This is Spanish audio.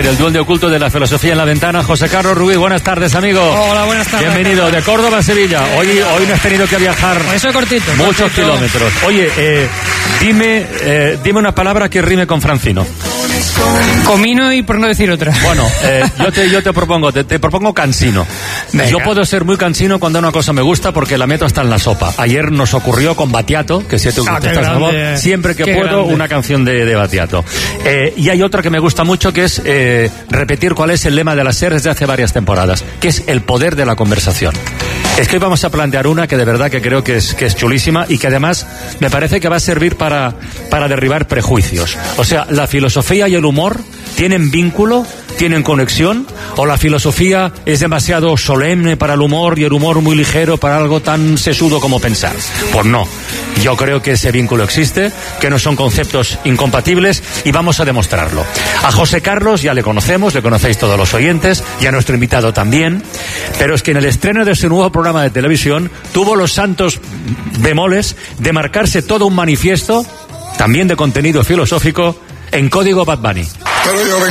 del duende oculto de la filosofía en la ventana, José Carlos Ruiz. Buenas tardes, amigo. Hola, buenas tardes. Bienvenido de Córdoba a Sevilla. Hoy no has tenido que viajar eso cortito, muchos kilómetros. Oye, dime una palabra que rime con Francino. Comino y por no decir otra. Bueno, yo te propongo cansino. Venga. Yo puedo ser muy cansino cuando una cosa me gusta porque la meto hasta en la sopa. Ayer nos ocurrió con Battiato, que si tú estás a favor, siempre que puedo, una canción de Battiato. Y hay otra que me gusta mucho, que es repetir cuál es el lema de la SER desde hace varias temporadas, que es el poder de la conversación. Es que hoy vamos a plantear una que de verdad que creo que es chulísima y que además me parece que va a servir para derribar prejuicios. O sea, la filosofía y el humor tienen vínculo, tienen conexión, o la filosofía es demasiado solemne para el humor y el humor muy ligero para algo tan sesudo como pensar. Pues no, yo creo que ese vínculo existe, que no son conceptos incompatibles y vamos a demostrarlo. A José Carlos ya le conocéis todos los oyentes, y a nuestro invitado también, pero es que en el estreno de su nuevo programa de televisión tuvo los santos bemoles de marcarse todo un manifiesto, también de contenido filosófico, en código Bad Bunny.